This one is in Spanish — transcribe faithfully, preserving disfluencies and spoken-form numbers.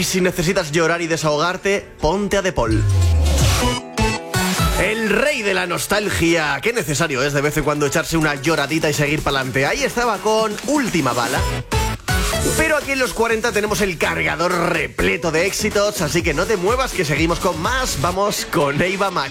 Y si necesitas llorar y desahogarte, ponte a De Paul. El rey de la nostalgia. Qué necesario es de vez en cuando echarse una lloradita y seguir pa'lante. Ahí estaba con Última Bala. Pero aquí en los cuarenta tenemos el cargador repleto de éxitos, así que no te muevas que seguimos con más. Vamos con Eva Max.